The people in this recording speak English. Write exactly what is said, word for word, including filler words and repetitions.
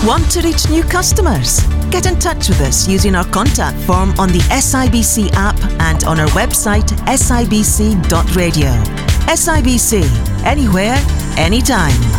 Want to reach new customers? Get in touch with us using our contact form on the S I B C app and on our website s i b c dot radio. S I B C, anywhere, anytime.